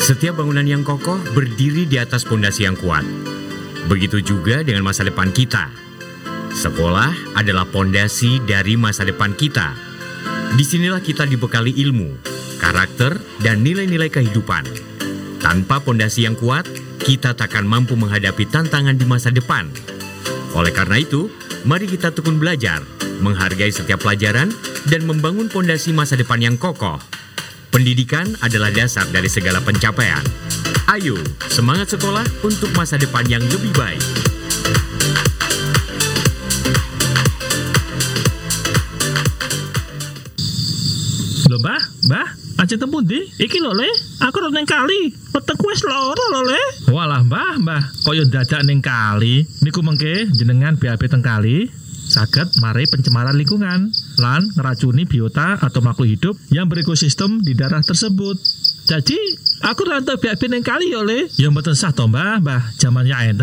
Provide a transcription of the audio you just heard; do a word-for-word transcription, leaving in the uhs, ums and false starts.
Setiap bangunan yang kokoh berdiri di atas pondasi yang kuat. Begitu juga dengan masa depan kita. Sekolah adalah pondasi dari masa depan kita. Disinilah kita dibekali ilmu, karakter, dan nilai-nilai kehidupan. Tanpa pondasi yang kuat, kita takkan mampu menghadapi tantangan di masa depan. Oleh karena itu, mari kita tekun belajar, menghargai setiap pelajaran, dan membangun pondasi masa depan yang kokoh. Pendidikan adalah dasar dari segala pencapaian. Ayo, semangat sekolah untuk masa depan yang lebih baik. Lho mbah, mbah, aja temu ndi? Iki lho le, aku ora ning kali. Wetengku wis lara lho le. Walah mbah, mbah, kaya dadak ning kali. Niku mengke jenengan B A B teng kali saged marai pencemaran lingkungan lan ngeracuni biota atau makhluk hidup yang berekosistem di daerah tersebut. Jadi, aku rantau B A B ning kali ya le. Ya mboten sah to mbah, mbah, jamannya enten